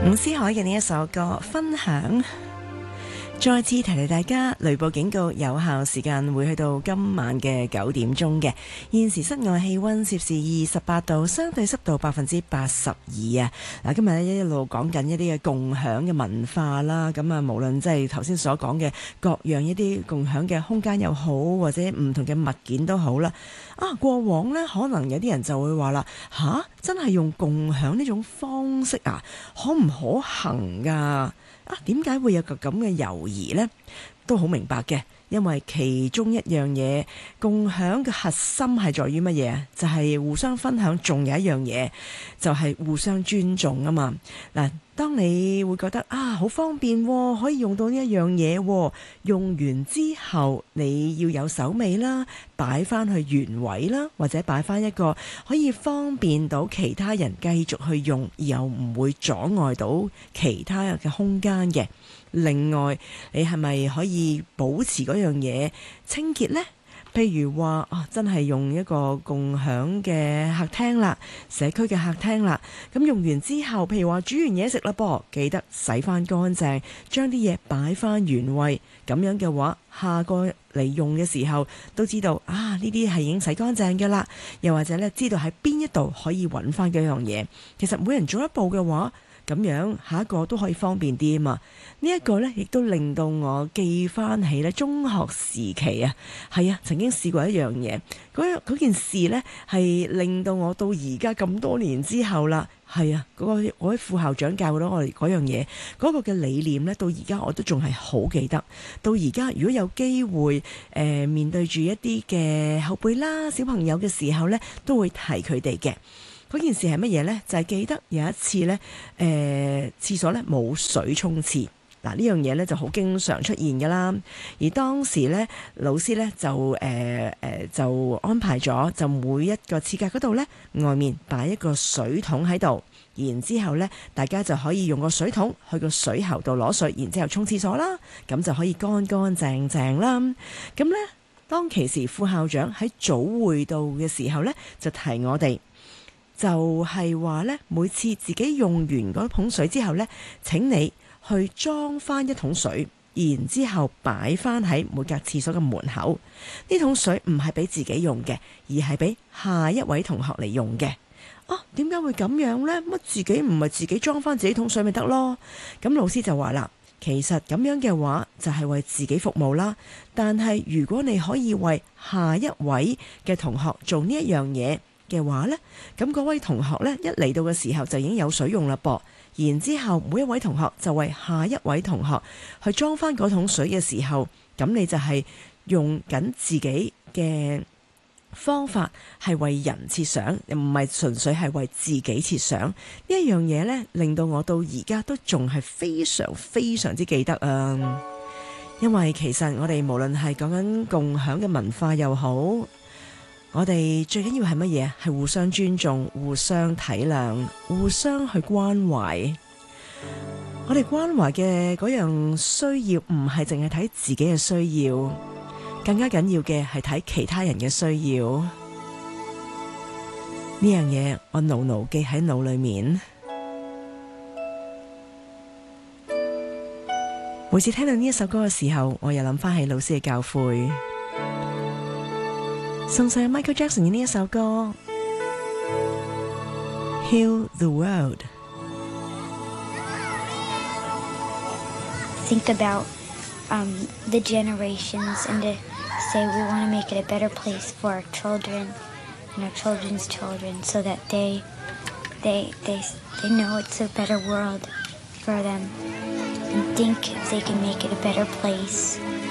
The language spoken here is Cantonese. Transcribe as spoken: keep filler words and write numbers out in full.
伍思凱嘅呢一首歌分享，再次提提大家，雷暴警告有效時間會去到今晚嘅九點鐘嘅。現時室外氣溫攝氏二十八度，相對濕度百分之八十二啊！嗱，今日咧一路講緊一啲嘅共享嘅文化啦，咁啊，無論即係頭先所講嘅各樣一啲共享嘅空間又好，或者唔同嘅物件都好啦。啊，過往呢，可能有啲人就會話啦，吓，真係用共享呢種方式啊，可唔可行㗎？啊，點解會有個咁嘅猶疑呢？都好明白嘅，因為其中一樣嘢共享嘅核心係在於乜嘢？就係互相分享，仲有一樣嘢就係互相尊重啊嘛。嗱，當你會覺得啊好方便喎，可以用到呢一樣嘢喎，用完之後你要有手尾啦，擺翻去原位啦，或者擺翻一個可以方便到其他人繼續去用，而又唔會阻礙到其他嘅空間嘅。另外，你係咪可以保持嗰樣嘢清潔呢？譬如話啊，真係用一個共享嘅客廳啦，社區嘅客廳啦，咁用完之後，譬如話煮完嘢食啦噃，記得洗翻乾淨，將啲嘢擺翻原位，咁樣嘅話，下個嚟用嘅時候都知道啊，呢啲係已經洗乾淨嘅啦，又或者咧知道喺邊一度可以揾翻嗰樣嘢。其實每人做一步嘅話，咁樣下一個都可以方便啲啊嘛！呢一個呢，亦都令到我記翻起咧中學時期啊，係啊，曾經試過一樣嘢，嗰嗰件事呢，係令到我到而家咁多年之後啦，係啊，嗰個嗰位副校長教到我哋嗰樣嘢，嗰個嘅理念呢，到而家我都仲係好記得。到而家如果有機會誒、呃、面對住一啲嘅後輩啦、小朋友嘅時候呢，都會提佢哋嘅。嗰件事係乜嘢呢？就係、是、記得有一次呢，誒、呃、廁所呢冇水沖廁，嗱呢樣嘢呢就好經常出現㗎啦。而當時呢，老師呢就誒誒、呃、就安排咗，就每一個廁格嗰度呢，外面擺一個水桶喺度，然之後呢，大家就可以用個水桶去個水喉度攞水，然之後沖廁所啦，咁就可以乾乾淨淨啦。咁呢，當其時副校長喺早會度嘅時候呢，就提我哋。就係話呢，每次自己用完嗰桶水之後呢，請你去裝翻一桶水，然之後擺翻喺每格廁所嘅門口。呢桶水唔係俾自己用嘅，而係俾下一位同學嚟用嘅。啊，點解會咁樣呢？乜自己唔係自己裝翻自己桶水咪得咯？咁老師就話啦，其實咁樣嘅話就係為自己服務啦。但係如果你可以為下一位嘅同學做呢一樣嘢嘅話呢，咁嗰位同學呢，一嚟到嘅時候就已經有水用啦噃，然之後每一位同學就為下一位同學去裝翻嗰桶水嘅時候，咁你就係用緊自己嘅方法，係為人設想，唔係純粹係為自己設想。呢一樣嘢呢，令到我到而家都仲係非常非常之記得啊！因為其實我哋無論係講緊共享嘅文化又好，我哋最緊要係乜嘢？係互相尊重、互相體諒、互相去關懷。我哋關懷嘅嗰樣需要，唔係淨係睇自己嘅需要，更加緊要嘅係睇其他人嘅需要。呢樣嘢我牢牢記喺腦裏面。每次聽到呢一首歌嘅時候，我又諗翻起老師嘅教誨。送上 Michael Jackson 嘅呢一首歌 Heal the World。 Think about um, the generations and to say we want to make it a better place for our children and our children's children so that they they they they know it's a better world for them and think if they can make it a better place.